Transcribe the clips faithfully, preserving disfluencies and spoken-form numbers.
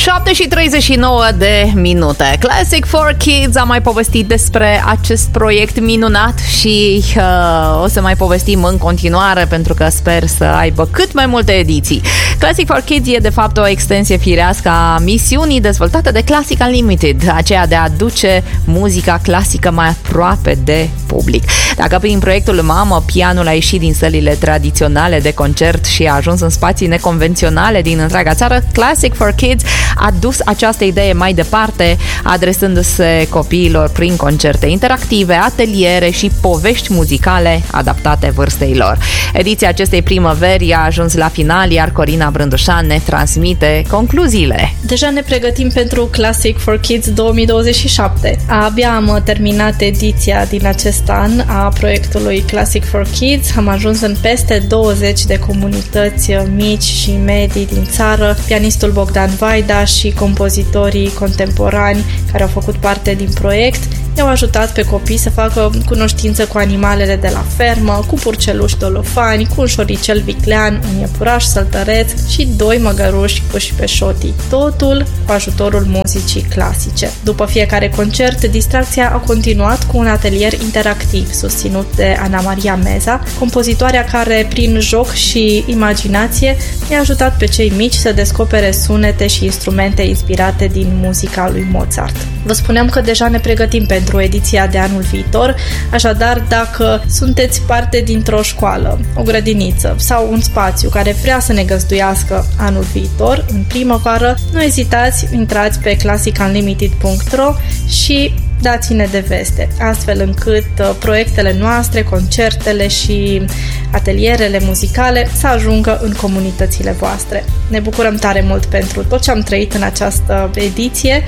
șapte și treizeci și nouă de minute. Classic for Kids a mai povestit despre acest proiect minunat și uh, o să mai povestim în continuare, pentru că sper să aibă cât mai multe ediții. Classic for Kids e de fapt o extensie firească a misiunii dezvoltate de Classic Unlimited, aceea de a aduce muzica clasică mai aproape de public. Dacă prin proiectul mamă pianul a ieșit din sălile tradiționale de concert și a ajuns în spații neconvenționale din întreaga țară, Classic for Kids a dus această idee mai departe, adresându-se copiilor prin concerte interactive, ateliere și povești muzicale adaptate vârstei lor. Ediția acestei primăveri a ajuns la final, iar Corina Brândușan ne transmite concluziile. Deja ne pregătim pentru Classic for Kids două mii douăzeci și șapte. Abia am terminat ediția din acest an a proiectului Classic for Kids. Am ajuns în peste douăzeci de comunități mici și medii din țară. Pianistul Bogdan Vaida și compozitorii contemporani care au făcut parte din proiect i-au ajutat pe copii să facă cunoștință cu animalele de la fermă, cu purceluși dolofani, cu un șoricel viclean, un iepuraș săltăreț și doi măgăruși puși pe șotii. Totul cu ajutorul muzicii clasice. După fiecare concert, distracția a continuat cu un atelier interactiv susținut de Ana Maria Meza, compozitoarea care, prin joc și imaginație, i-a ajutat pe cei mici să descopere sunete și instrumente inspirate din muzica lui Mozart. Vă spuneam că deja ne pregătim pentru ediția de anul viitor, așadar dacă sunteți parte dintr-o școală, o grădiniță sau un spațiu care vrea să ne găzduiască anul viitor, în primăvară, nu ezitați, intrați pe classic unlimited punct ro și dați-ne de veste, astfel încât uh, proiectele noastre, concertele și atelierele muzicale să ajungă în comunitățile voastre. Ne bucurăm tare mult pentru tot ce am trăit în această ediție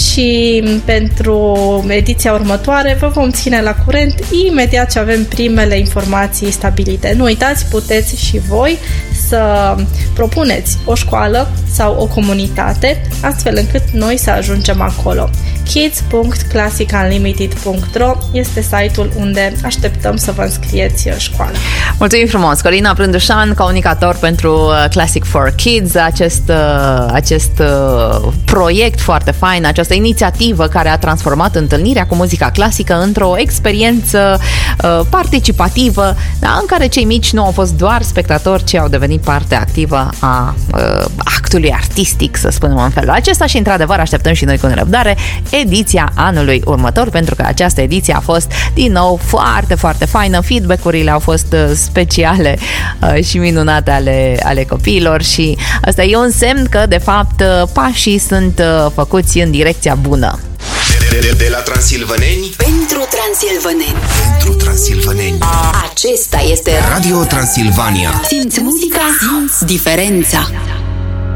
și pentru ediția următoare vă vom ține la curent imediat ce avem primele informații stabilite. Nu uitați, puteți și voi să propuneți o școală sau o comunitate, astfel încât noi să ajungem acolo. kids punct classic unlimited punct ro este site-ul unde așteptăm să vă înscrieți școala. Mulțumim frumos! Corina Brândușan, comunicator pentru Classic for Kids, acest, acest proiect foarte fain, această inițiativă care a transformat întâlnirea cu muzica clasică într-o experiență participativă, da, în care cei mici nu au fost doar spectatori, ci au devenit parte activă a actului artistic, să spunem în felul acesta, și într-adevăr așteptăm și noi cu nerăbdare ediția anului următor, pentru că această ediție a fost din nou foarte, foarte faină. Feedback-urile au fost speciale uh, și minunate ale, ale copiilor și asta e un semn că de fapt pașii sunt uh, făcuți în direcția bună. De, de, de la Transilvaneni pentru Transilvaneni. Pentru Transilvaneni. Acesta este Radio Transilvania. Simți muzica, simți diferența.